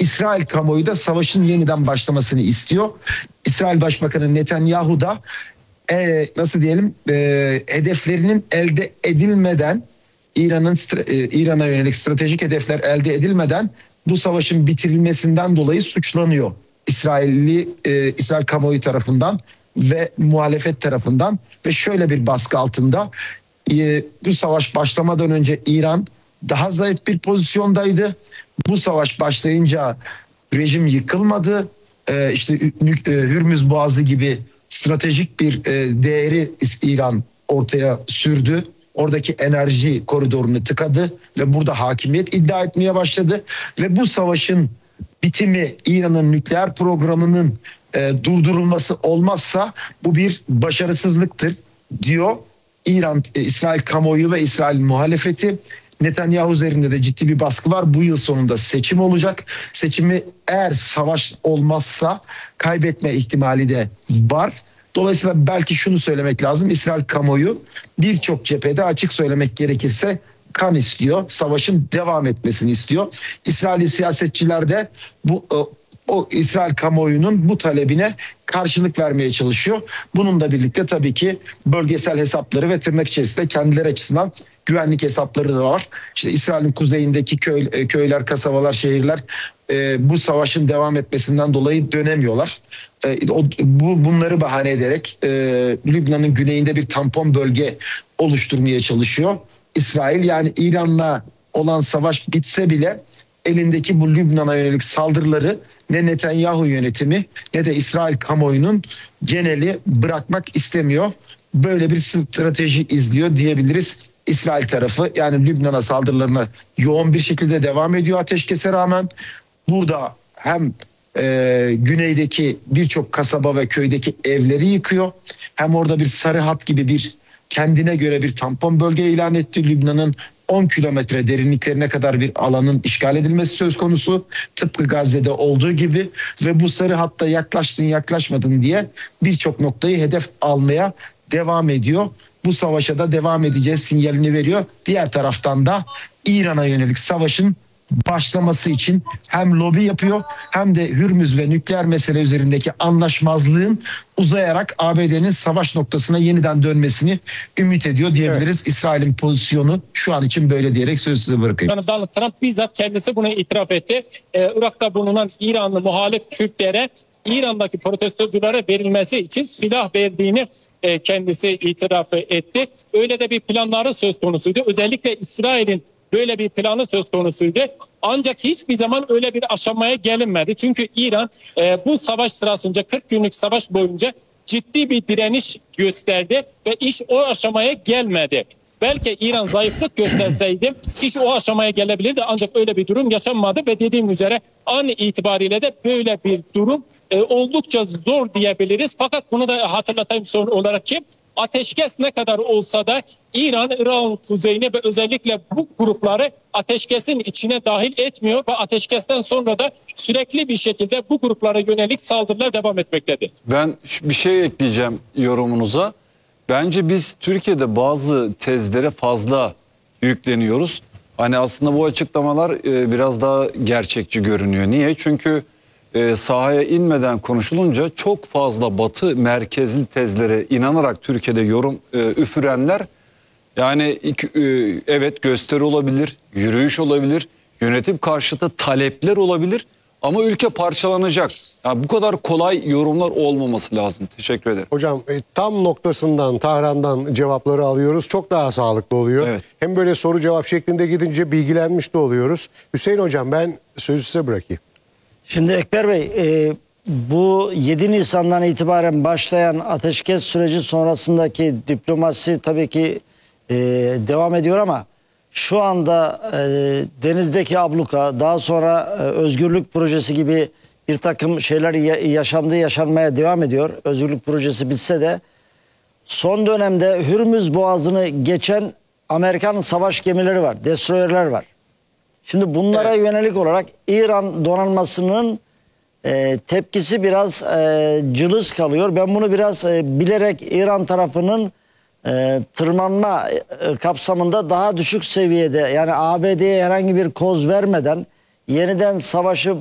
İsrail kamuoyu da savaşın yeniden başlamasını istiyor. İsrail Başbakanı Netanyahu da nasıl diyelim, hedeflerinin elde edilmeden, İran'a yönelik stratejik hedefler elde edilmeden bu savaşın bitirilmesinden dolayı suçlanıyor. İsrail kamuoyu tarafından ve muhalefet tarafından ve şöyle bir baskı altında. Bu savaş başlamadan önce İran daha zayıf bir pozisyondaydı. Bu savaş başlayınca rejim yıkılmadı. İşte Hürmüz Boğazı gibi stratejik bir değeri İran ortaya sürdü. Oradaki enerji koridorunu tıkadı ve burada hakimiyet iddia etmeye başladı. Ve bu savaşın bitimi, İran'ın nükleer programının durdurulması olmazsa bu bir başarısızlıktır diyor İsrail kamuoyu ve İsrail muhalefeti. Netanyahu üzerinde de ciddi bir baskı var. Bu yıl sonunda seçim olacak. Seçimi eğer savaş olmazsa kaybetme ihtimali de var. Dolayısıyla belki şunu söylemek lazım. İsrail kamuoyu birçok cephede, açık söylemek gerekirse, kan istiyor. Savaşın devam etmesini istiyor. İsrail siyasetçiler de o İsrail kamuoyunun bu talebine karşılık vermeye çalışıyor. Bununla birlikte tabii ki bölgesel hesapları ve tırnak içerisinde kendileri açısından güvenlik hesapları da var. İşte İsrail'in kuzeyindeki köyler, kasabalar, şehirler bu savaşın devam etmesinden dolayı dönemiyorlar. Bunları bahane ederek Lübnan'ın güneyinde bir tampon bölge oluşturmaya çalışıyor İsrail. Yani İran'la olan savaş bitse bile elindeki bu Lübnan'a yönelik saldırıları ne Netanyahu yönetimi ne de İsrail kamuoyunun geneli bırakmak istemiyor. Böyle bir strateji izliyor diyebiliriz İsrail tarafı. Yani Lübnan'a saldırılarına yoğun bir şekilde devam ediyor ateşkese rağmen. Burada hem güneydeki birçok kasaba ve köydeki evleri yıkıyor, hem orada bir sarı hat gibi bir kendine göre bir tampon bölge ilan etti. Lübnan'ın 10 kilometre derinliklerine kadar bir alanın işgal edilmesi söz konusu. Tıpkı Gazze'de olduğu gibi ve bu sarı hatta yaklaştın yaklaşmadın diye birçok noktayı hedef almaya devam ediyor. Bu savaşa da devam edeceğiz sinyalini veriyor. Diğer taraftan da İran'a yönelik savaşın başlaması için hem lobi yapıyor hem de Hürmüz ve nükleer mesele üzerindeki anlaşmazlığın uzayarak ABD'nin savaş noktasına yeniden dönmesini ümit ediyor diyebiliriz. Evet. İsrail'in pozisyonu şu an için böyle diyerek sözü size bırakayım. Donald Trump bizzat kendisi bunu itiraf etti. Irak'ta bulunan İranlı muhalif Kürtlere İran'daki protestoculara verilmesi için silah verdiğini kendisi itiraf etti. Öyle de bir planları söz konusuydu. Özellikle İsrail'in böyle bir planı söz konusuydu. Ancak hiçbir zaman öyle bir aşamaya gelinmedi. Çünkü İran bu savaş sırasında 40 günlük savaş boyunca ciddi bir direniş gösterdi ve iş o aşamaya gelmedi. Belki İran zayıflık gösterseydi iş o aşamaya gelebilirdi, ancak öyle bir durum yaşanmadı ve dediğim üzere an itibariyle de böyle bir durum oldukça zor diyebiliriz. Fakat bunu da hatırlatayım son olarak ki ateşkes ne kadar olsa da İran, Irak'ın kuzeyine ve özellikle bu grupları ateşkesin içine dahil etmiyor ve ateşkesten sonra da sürekli bir şekilde bu gruplara yönelik saldırılar devam etmektedir. Ben bir şey ekleyeceğim yorumunuza. Bence biz Türkiye'de bazı tezlere fazla yükleniyoruz. Hani aslında bu açıklamalar biraz daha gerçekçi görünüyor. Niye? Çünkü sahaya inmeden konuşulunca çok fazla Batı merkezli tezlere inanarak Türkiye'de yorum üfürenler, yani evet gösteri olabilir, yürüyüş olabilir, yönetim karşıtı talepler olabilir ama ülke parçalanacak. Yani bu kadar kolay yorumlar olmaması lazım. Teşekkür ederim. Hocam tam noktasından, Tahran'dan cevapları alıyoruz. Çok daha sağlıklı oluyor. Evet. Hem böyle soru cevap şeklinde gidince bilgilenmiş de oluyoruz. Hüseyin Hocam, ben sözü size bırakayım. Şimdi Ekber Bey, bu 7 Nisan'dan itibaren başlayan ateşkes süreci sonrasındaki diplomasi tabii ki devam ediyor ama şu anda denizdeki abluka, daha sonra özgürlük projesi gibi bir takım şeyler yaşanmaya devam ediyor. Özgürlük projesi bitse de son dönemde Hürmüz Boğazı'nı geçen Amerikan savaş gemileri var, destroyerler var. Şimdi bunlara yönelik olarak İran donanmasının tepkisi biraz cılız kalıyor. Ben bunu biraz bilerek İran tarafının tırmanma kapsamında daha düşük seviyede, yani ABD'ye herhangi bir koz vermeden yeniden savaşı